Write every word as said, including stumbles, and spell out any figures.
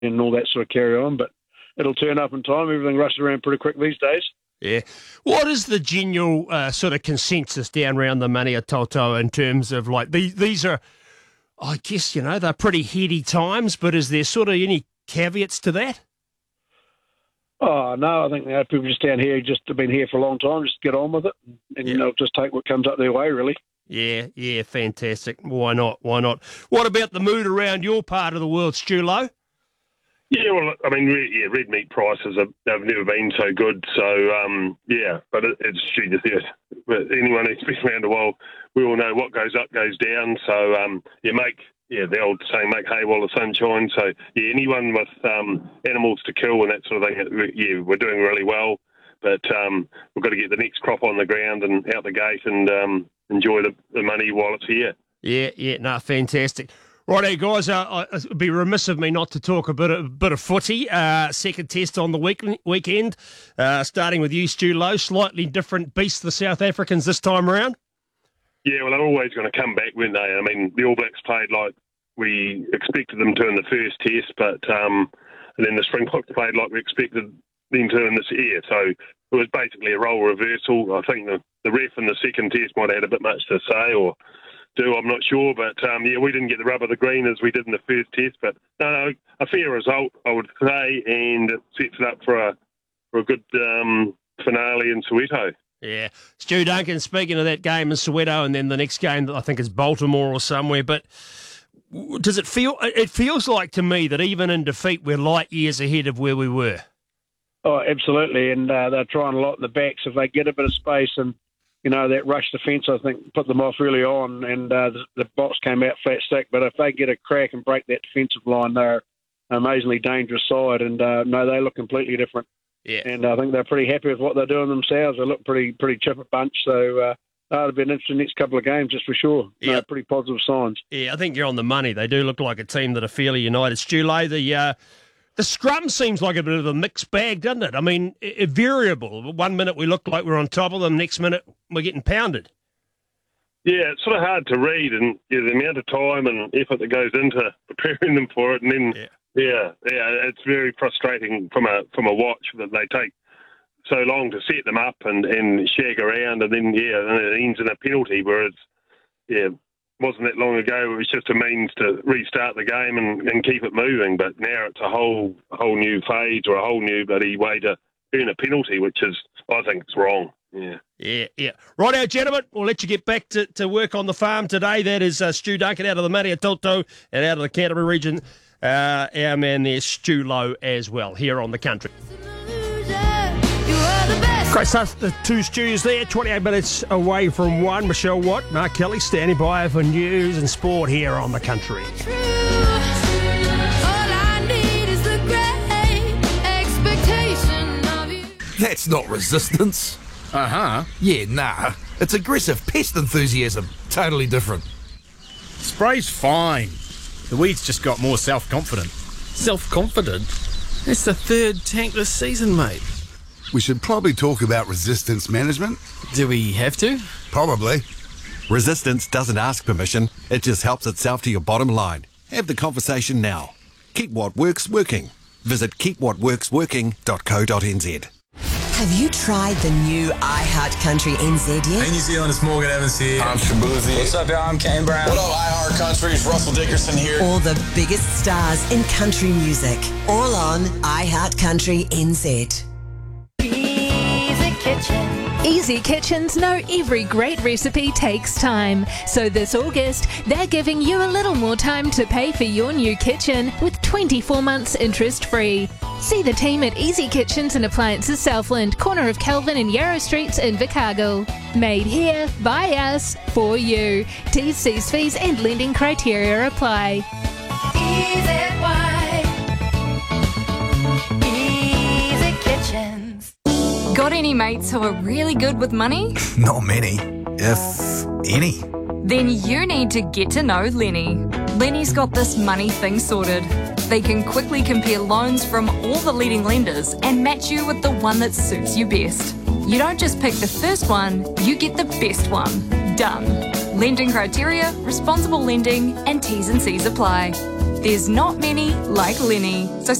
and all that sort of carry on. But it'll turn up in time. Everything rushes around pretty quick these days. Yeah. What is the general uh, sort of consensus down around the Maniapoto Toto in terms of, like, these, these are, I guess, you know, they're pretty heady times, but is there sort of any caveats to that? Oh, no, I think you know, people just down here just have been here for a long time, just get on with it and, yeah. you know, just take what comes up their way, really. Yeah, yeah, fantastic. Why not? Why not? What about the mood around your part of the world, Stu Lowe? Yeah, well, I mean, yeah, red meat prices have, have never been so good. So, um, yeah, but it, it's just, yeah, but anyone who's been around the world, we all know what goes up goes down. So, um, you make, yeah, the old saying, make hay while the sun shines. So, yeah, anyone with um, animals to kill and that sort of thing, yeah, we're doing really well. But um, we've got to get the next crop on the ground and out the gate and um, enjoy the, the money while it's here. Yeah, yeah, no, fantastic. Righto, guys, uh, it'd be remiss of me not to talk a bit of, a bit of footy. Uh, second test on the week, weekend, uh, starting with you, Stu Lowe. Slightly different beast, the South Africans this time around. Yeah, well, they're always going to come back, weren't they? I mean, the All Blacks played like we expected them to in the first test, but um, and then the Springboks played like we expected them to in this year. So it was basically a role reversal. I think the, the ref in the second test might have had a bit much to say or do, I'm not sure, but um, yeah, we didn't get the rub of the green as we did in the first test, but no, no, a fair result, I would say, and it sets it up for a for a good um, finale in Soweto. Yeah, Stu Duncan, speaking of that game in Soweto, and then the next game that I think is Baltimore or somewhere, but does it feel? It feels like to me that even in defeat, we're light years ahead of where we were. Oh, absolutely, and uh, they're trying a lot in the backs. If they get a bit of space and you know, that rush defence, I think, put them off early on, and uh, the, the box came out flat stick. But if they get a crack and break that defensive line, they're an amazingly dangerous side. And, uh, no, they look completely different. Yeah. And I think they're pretty happy with what they're doing themselves. They look pretty pretty chipper bunch. So uh, that'll be an interesting next couple of games, just for sure. Yeah. No, pretty positive signs. Yeah, I think you're on the money. They do look like a team that are fairly united. Stu Lowe, the... Uh, The scrum seems like a bit of a mixed bag, doesn't it? I mean, it, it variable. One minute we look like we're on top of them, next minute we're getting pounded. Yeah, it's sort of hard to read, and yeah, the amount of time and effort that goes into preparing them for it, and then yeah, yeah, yeah it's very frustrating from a from a watch that they take so long to set them up and, and shag around, and then yeah, and it ends in a penalty. Whereas yeah. wasn't that long ago, it was just a means to restart the game and, and keep it moving. But now it's a whole whole new phase or a whole new bloody way to earn a penalty, which is, I think, it's wrong. Yeah. Yeah, yeah. Righto, gentlemen, we'll let you get back to, to work on the farm today. That is uh, Stu Duncan out of the Maniapoto Toto and out of the Canterbury region. Uh, our man there, Stu Lowe, as well, here on The Country. Great stuff, the two Stews there, twenty-eight minutes away from one. Michelle Watt, Mark Kelly standing by for news and sport here on The Country. That's not resistance. Uh-huh. Yeah, nah. It's aggressive pest enthusiasm. Totally different. Spray's fine. The weeds just got more self-confident. Self-confident? That's the third tank this season, mate. We should probably talk about resistance management. Do we have to? Probably. Resistance doesn't ask permission. It just helps itself to your bottom line. Have the conversation now. Keep what works working. Visit keep what works working dot co dot n z. Have you tried the new iHeartCountry N Z yet? Hey, New Zealand, it's Morgan Evans here. I'm Shabuzi. What's up, y'all? I'm Kane Brown. What up, iHeartCountry? It's Russell Dickerson here. All the biggest stars in country music. All on iHeartCountry N Z. Easy Kitchen. Easy Kitchens know every great recipe takes time. So this August, they're giving you a little more time to pay for your new kitchen with twenty-four months interest-free. See the team at Easy Kitchens and Appliances Southland, corner of Kelvin and Yarrow Streets in Invercargill. Made here, by us, for you. T's, C's, fees and lending criteria apply. Easy Kitchens. Got any mates who are really good with money? Not many, if any. Then you need to get to know Lenny. Lenny's got this money thing sorted. They can quickly compare loans from all the leading lenders and match you with the one that suits you best. You don't just pick the first one, you get the best one. Done. Lending criteria, responsible lending, and T's and C's apply. There's not many like Lenny. So